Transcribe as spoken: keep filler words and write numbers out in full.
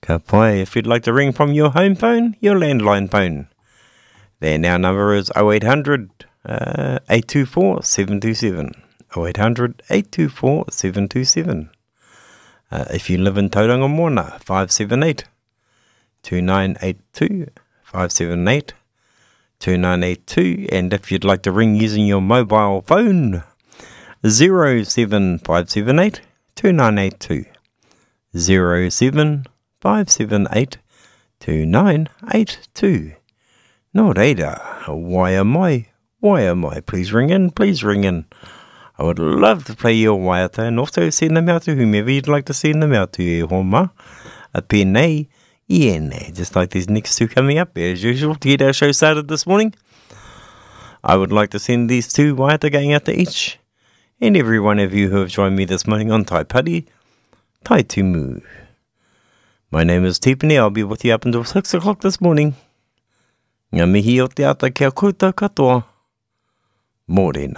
Ka pai, if you'd like to ring from your home phone, your landline phone. Their now number is oh eight hundred, eight two four, seven two seven. oh eight hundred, eight two four, seven two seven. Uh, if you live in Tauranga Moana, five seven eight, two nine eight two, five seven eight, two nine eight two. And if you'd like to ring using your mobile phone, zero seven five seven eight, two nine eight two. zero seven five seven eight, two nine eight two. No reira, why am I? Why am I? Please ring in, please ring in. I would love to play your waiata and also send them out to whomever you'd like to send them out to. E homa, a pēnei, iene. Just like these next two coming up, as usual, to get our show started this morning. I would like to send these two waiata going out to each and every one of you who have joined me this morning on Tai Pari, Tai Tumu. My name is Tipene. I'll be with you up until six o'clock this morning. Ngā mihi o te ata kia koutou katoa. Mōrena.